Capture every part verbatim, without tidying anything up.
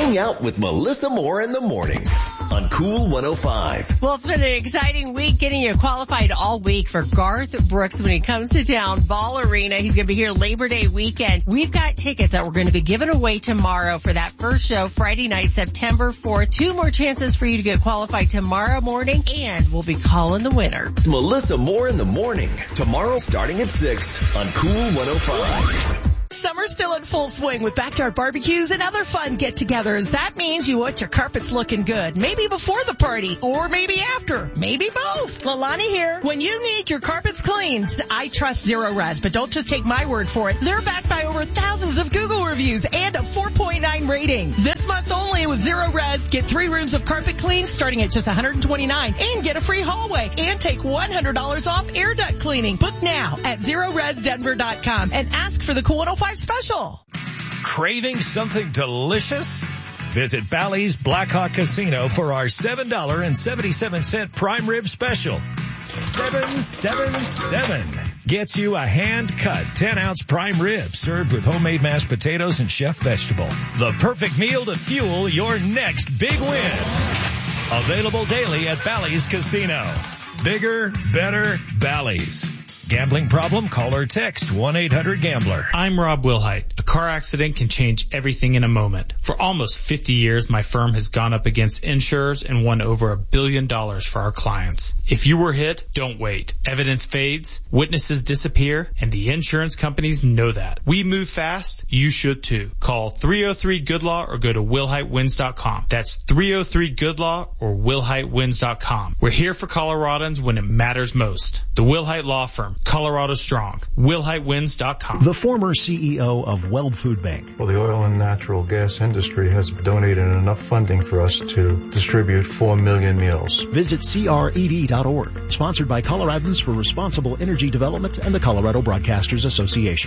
Hang out with Melissa Moore in the morning on Cool one oh five. Well, it's been an exciting week getting you qualified all week for Garth Brooks when he comes to town. Ball Arena. He's going to be here Labor Day weekend. We've got tickets that we're going to be giving away tomorrow for that first show, Friday night, September fourth. Two more chances for you to get qualified tomorrow morning, and we'll be calling the winner. Melissa Moore in the morning. Tomorrow starting at six on Cool one oh five. Summer's still in full swing with backyard barbecues and other fun get-togethers. That means you want your carpets looking good. Maybe before the party, or maybe after. Maybe both. Lalani here. When you need your carpets cleaned, I trust Zero Res, but don't just take my word for it. They're backed by over thousands of Google reviews and a four point nine rating. This month only with Zero Res, get three rooms of carpet clean starting at just one hundred twenty-nine dollars and get a free hallway and take one hundred dollars off air duct cleaning. Book now at zero res denver dot com and ask for the Cool one oh five special. Craving something delicious? Visit Bally's Blackhawk Casino for our seven dollars and seventy-seven cents prime rib special. seven seventy-seven gets you a hand-cut ten-ounce prime rib served with homemade mashed potatoes and chef vegetable. The perfect meal to fuel your next big win. Available daily at Bally's Casino. Bigger, better, Bally's. Gambling problem? Call or text one eight hundred gambler. I'm Rob Wilhite. A car accident can change everything in a moment. For almost fifty years, my firm has gone up against insurers and won over a billion dollars for our clients. If you were hit, don't wait. Evidence fades, witnesses disappear, and the insurance companies know that. We move fast, you should too. Call three oh three good law or go to wilhite wins dot com. That's three oh three good law or wilhite wins dot com. We're here for Coloradans when it matters most. The Wilhite Law Firm. Colorado Strong. wilhite wins dot com. The former C E O of Weld Food Bank. Well, the oil and natural gas industry has donated enough funding for us to distribute four million meals. Visit C R E D dot org. Sponsored by Coloradans for Responsible Energy Development and the Colorado Broadcasters Association.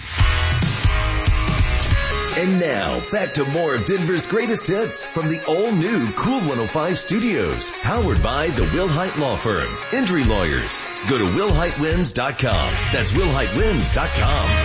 And now, back to more of Denver's greatest hits from the all-new Cool one oh five studios. Powered by the Wilhite Law Firm. Injury lawyers. Go to wilhite wins dot com. That's wilhite wins dot com.